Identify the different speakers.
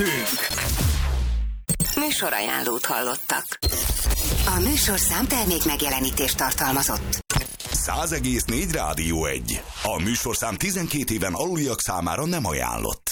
Speaker 1: Műsorajánlót hallottak. A műsorszám termék megjelenítést tartalmazott.
Speaker 2: 100,4 Rádió 1. A műsorszám 12 éven aluliak számára nem ajánlott.